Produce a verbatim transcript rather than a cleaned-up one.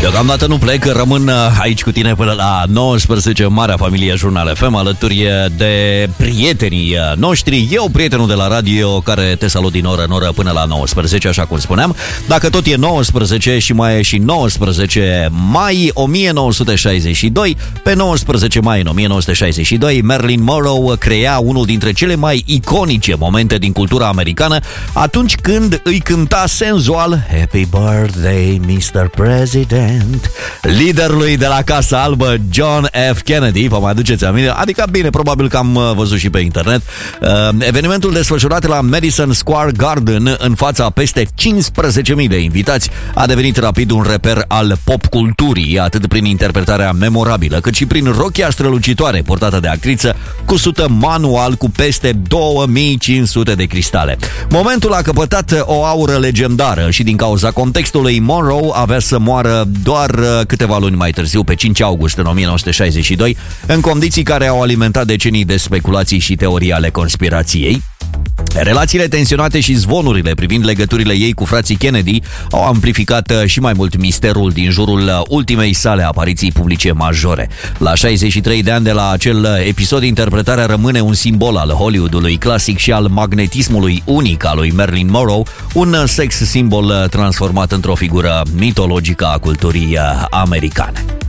Deocamdată nu plec, rămân aici cu tine până la nouăsprezece, marea familie Jurnal F M, alături de prietenii noștri. Eu, prietenul de la radio, care te salut din oră în oră până la nouăsprezece, așa cum spuneam. Dacă tot e nouăsprezece și mai e și nouăsprezece mai o mie nouă sute șaizeci și doi, pe nouăsprezece mai în o mie nouă sute șaizeci și doi, Marilyn Monroe crea unul dintre cele mai iconice momente din cultura americană atunci când îi cânta senzual Happy Birthday, mister President, liderului de la Casa Albă, John F. Kennedy. Vă mai aduceți aminte? Adică bine, probabil că am văzut și pe internet. Uh, evenimentul desfășurat la Madison Square Garden în fața a peste cincisprezece mii de invitați a devenit rapid un reper al pop-culturii, atât prin interpretarea memorabilă, cât și prin rochia strălucitoare portată de actriță, cusută manual cu peste două mii cinci sute de cristale. Momentul a căpătat o aură legendară și din cauza contextului, Monroe avea să moară doar câteva luni mai târziu, pe cinci august în o mie nouă sute șaizeci și doi, în condiții care au alimentat decenii de speculații și teorii ale conspirației. Relațiile tensionate și zvonurile privind legăturile ei cu frații Kennedy au amplificat și mai mult misterul din jurul ultimei sale apariții publice majore. La șaizeci și trei de ani de la acel episod, interpretarea rămâne un simbol al Hollywoodului clasic și al magnetismului unic al lui Marilyn Monroe, un sex simbol transformat într-o figură mitologică a culturii americane.